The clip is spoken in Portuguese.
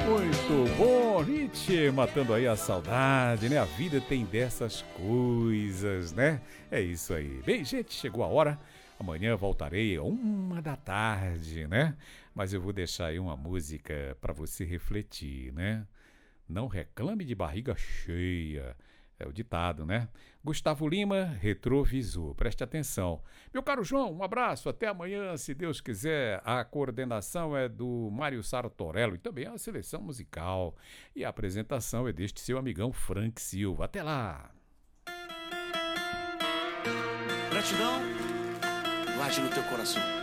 Muito bom, Nietzsche, matando aí a saudade, né? A vida tem dessas coisas, né? É isso aí. Bem, gente, chegou a hora. Amanhã voltarei a 1h da tarde, né? Mas eu vou deixar aí uma música para você refletir, né? Não reclame de barriga cheia. É o ditado, né? Gustavo Lima, Retrovisor. Preste atenção. Meu caro João, um abraço. Até amanhã, se Deus quiser. A coordenação é do Mário Sartorello e também a seleção musical. E a apresentação é deste seu amigão Frank Silva. Até lá. Gratidão, guarde no teu coração.